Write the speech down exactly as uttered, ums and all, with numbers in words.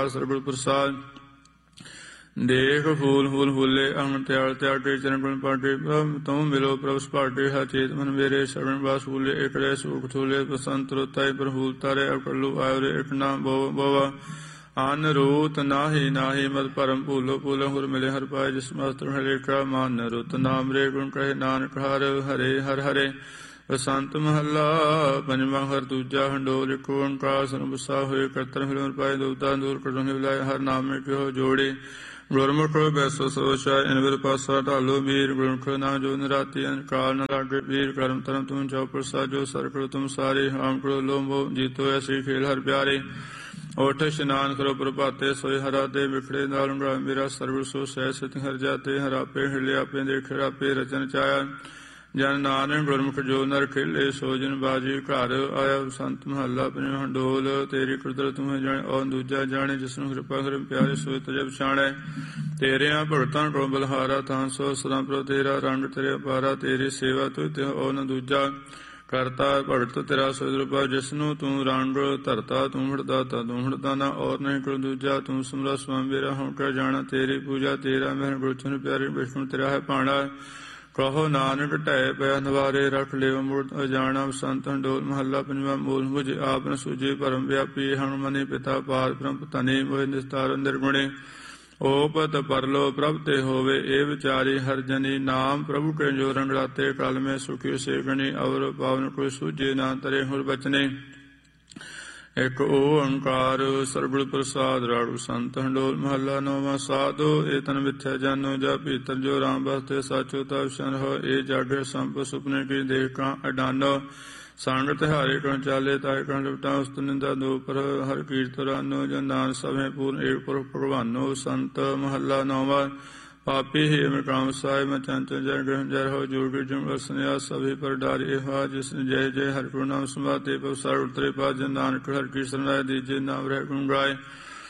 ਸਰਬੁਲ ਪ੍ਰਸਾਦ ਦੇਖ ਫੂਲ ਫੂਲ ਫੁੱਲੇ ਅੰਗ ਤਿਆਲ ਤਿਆਗੇ ਚਰਨ ਗੁਣ ਪਾਟੇ ਤੁਮ ਮਿਲੋ ਪ੍ਰਭ ਸੁਭਾਟੇ ਹਾ ਚੇਤ ਮਨ ਮੇਰੇ ਸ਼ਰਨ ਬਾਸ ਫੂਲੇ ਇਕੜੇ ਸੂਖ ਥੂਲੇ ਬਸੰਤ ਰੁਤਾਈ ਪ੍ਰਫੂਲ ਤਾਰੇ ਅਕਲੂ ਆਇਰੇ ਇਕ ਨਾਮ ਬੋਵ ਬੋਵਾ ਅਨ ਰੂਤ ਨਾਹੀ ਨਾਹੀ ਮਤ ਪਰਮ ਭੂਲੋ ਭੂਲ ਹੁਰ ਮਿਲੇ ਹਰ ਪਾਏ ਜਿਸ ਮਸਤਰ ਹਰੇ ਕਾ ਮਾਨ ਰੁਤ ਨਾਮ ਰੇ ਗੁਣ ਕਹੇ ਨਾਨਕ ਹਰ ਹਰੇ ਹਰ ਹਰੇ ਬਸੰਤ ਮਹੱਲਾ ਪੰਜਵਾਂ ਹਰ ਦੂਜਾ ਹੰਡੋਲ ਇੱਕ ਓੰਕਾਰ ਸਨ ਬਸਾ ਹੋਏ ਕਰਤਨ ਹਿਲਨ ਪਾਏ ਦੁਬਦਾ ਦੂਰ ਕਟੋਂ ਹਿਲਾਏ ਹਰ ਨਾਮੇ ਕਿਹੋ ਜੋੜੇ ਗੁਰਮੁਖ ਬੈਸੋ ਸੋਚਾ ਇਨਵਰ ਪਾਸਾ ਢਾਲੋ ਵੀਰ ਗੁਰਮੁਖ ਨਾ ਜੋ ਨਿਰਾਤੀ ਅਨਕਾਲ ਨ ਲਾਗੇ ਵੀਰ ਕਰਮ ਧਰਮ ਤੁਮ ਚਉ ਪ੍ਰਸਾਦ ਜੋ ਸਰ ਕਰੋ ਤੁਮ ਸਾਰੇ ਹਾਮ ਕਰੋ ਲੋਭੋ ਜੀਤੋ ਐਸੀ ਖੇਲ ਹਰ ਪਿਆਰੇ ਓਠ ਇਸ਼ਨਾਨ ਕਰੋ ਪ੍ਰਭਾਤੇ ਸੋਏ ਹਰਾ ਦੇ ਵਿਖੜੇ ਨਾਲ ਮੇਰਾ ਸਰਵ ਸੋ ਸਹਿ ਸਿਤ ਹਰ ਜਾਤੇ ਹਰਾਪੇ ਹਿਲੇ ਆਪੇ ਦੇਖ ਰਾਪੇ ਰਚਨ ਚਾਇਆ ਜਨ ਨਾਨਕ ਗੁਰਮੁਖ ਜੋ ਨਰ ਖੇਲੇ ਸੋ ਜਨ ਬਾਜੀ ਘਰ ਆਇਆ ਸੰਤ ਮਹੱਲਾ ਪੰਜਵਾਂ ਹੰਡੋਲ ਤੇਰੀ ਕੁਦਰਤ ਤੁਮੇ ਜਾਣੇ ਔਰ ਦੂਜਾ ਜਾਣੇ ਜਿਸਨੂੰ ਕਿਰਪਾ ਕਰ ਪਿਆਰੇ ਸੋਏ ਤਜਬ ਛਾਣੈ ਤੇਰਿਆਂ ਭਗਤਾਂ ਕੋ ਬਲਹਾਰਾ ਤਾਂ ਸੋ ਸਦਾ ਪ੍ਰਭ ਤੇਰਾ ਰੰਗ ਤੇਰੇ ਅਪਾਰਾ ਤੇਰੀ ਸੇਵਾ ਤੁ ਤੇ ਔਰ ਨ ਦੂਜਾ ਕਰਤਾ ਭਗਤ ਤੇਰਾ ਸੋਦਰੂਪਾ ਜਿਸਨੂੰ ਤੂੰ ਰੰਗ ਧਰਤਾ ਤੂੰ ਹੜਦਾਤਾ ਤੂੰ ਹੜਦਾ ਨਾ ਔਰ ਨਹੀਂ ਕੋ ਦੂਜਾ ਤੂੰ ਸਮਰਾ ਸਵਾਮੀ ਮੇਰਾ ਹੋਂ ਕਰ ਜਾਣਾ ਤੇਰੀ ਪੂਜਾ ਤੇਰਾ ਮਹਿਰ ਗੁਰਚਨ ਪਿਆਰੇ ਵਿਸ਼ਨੂੰ ਤੇਰਾ ਹੈ ਪਾਣਾ ਕਹੋ ਨਾਨਕ ਢੈ ਪਿਆ ਨਵਾਰੇ ਰੱਖ ਲਿਓ ਮੁੜ ਅਜਾਣਾ ਸੰਤ ਹੰਡੋਲ ਮਹੱਲਾ ਪੰਜਵਾਂ ਮੂਲ ਮੁਝ ਆਪ ਨ ਸੂਝੇ ਭਰਮ ਵਿਆਪੀ ਹਨੁਮਨੀ ਪਿਤਾ ਪਾਰ ਬ੍ਰਹਮ ਧਨੀ ਮੋਹਿ ਨਿਸਤਾਰ ਨਿਰਗੁਣੇ ਓਪਤ ਪਰਲੋ ਪ੍ਰਭ ਤੇ ਹੋਵੇ ਇਹ ਵਿਚਾਰੀ ਹਰ ਜਨੀ ਨਾਮ ਪ੍ਰਭੂ ਕੇ ਜੋ ਰੰਗ ਰਾਤੇ ਕਲ ਮੈਂ ਸੁਖੀ ਸੇਵਨੀ ਔਰ ਪਾਵਨ ਕੋਈ ਸੂਝੇ ਨਾ ਤਰੇ ਹੁਰ ਬਚਨੇ ਇਕ ਓੰਕਾਰ ਸਰਬੁਲ ਪ੍ਰਸਾਦ ਰਾੜੂ ਸੰਤ ਹੰਡੋਲ ਮਹੱਲਾ ਨੌਵਾਂ ਸਾਧੋ ਇਹ ਤਨ ਮਿਥਿਆ ਜਾਨੋ ਜਾ ਭੀਤਰ ਜੋ ਰਾਮ ਬਸਤੇ ਸਾਚੋ ਤਾ ਵਿਸ਼ਨ ਹੋ ਇਹ ਜਾਗੇ ਸੰਪ ਸੁਪਨੇ ਕੀ ਦੇਖ ਕਾ ਅਡਾਨੋ ਸੰਗ ਤਿਹਾਰੇ ਕਣ ਚਾਲੇ ਤਾਏ ਕਣ ਲਪਟਾ ਉਸਤ ਨਿੰਦਾ ਦੋ ਪਰ ਹਰ ਕੀਰਤ ਰਾਨੋ ਜਨ ਨਾਨ ਸਭੇ ਪੂਰਨ ਏਕ ਪੁਰਖ ਭਗਵਾਨੋ ਸੰਤ ਮਹੱਲਾ ਨੌਵਾਂ ਪਾਪੀ ਹੀ ਮੈਂ ਕਾਮ ਸਾਇ ਮੈਂ ਚੰਚਲ ਜਰ ਗ੍ਰਹਣ ਜਰ ਹੋ ਜੋਗੀ ਜਮ ਵਸਨਿਆ ਸਭੀ ਪਰ ਡਾਰੇ ਹਾ ਜਿਸ ਜੈ ਜੈ ਹਰਿ ਗੁਰੂ ਨਾਮ ਸਮਾਤੇ ਪਵ ਸਾਰ ਉਤਰੇ ਪਾ ਜਨ ਨਾਨਕ ਹਰਿ ਕੀ ਸਰਨਾਇ ਦੀਜੇ ਨਾਮ ਰਹਿ ਗੁਣ ਗਾਏ